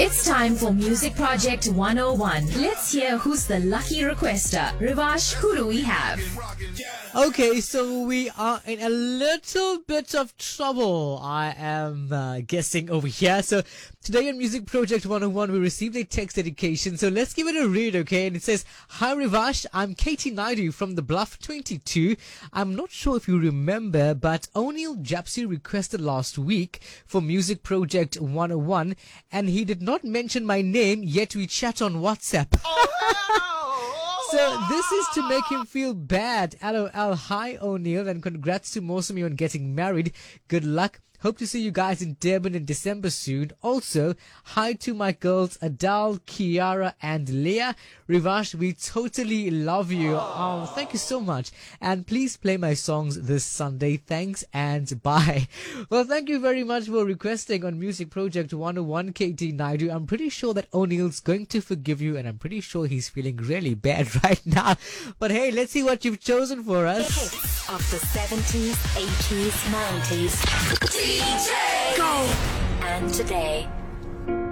It's time for Music Project 101. Let's hear who's the lucky requester. Rivash, who do we have? Okay, so we are in a little bit of trouble, I am guessing over here. So today on Music Project 101, we received a text dedication. So let's give it a read, okay? And it says, "Hi Rivash, I'm Katie Naidu from the Bluff 22. I'm not sure if you remember, but O'Neill Japsy requested last week for Music Project 101, and he did not mention my name, yet we chat on WhatsApp." So this is to make him feel bad. LOL. Hi O'Neill, and congrats to Mosumi on getting married. Good luck. Hope to see you guys in Durban in December soon. Also, hi to my girls Adele, Kiara and Leah. Rivash, we totally love you. Oh, thank you so much. And please play my songs this Sunday. Thanks and bye. Well, thank you very much for requesting on Music Project 101, KT Naidu. I'm pretty sure that O'Neill's going to forgive you, and I'm pretty sure he's feeling really bad right now. But hey, let's see what you've chosen for us. The hits of the 70s, 80s, 90s. DJ! Go! And today.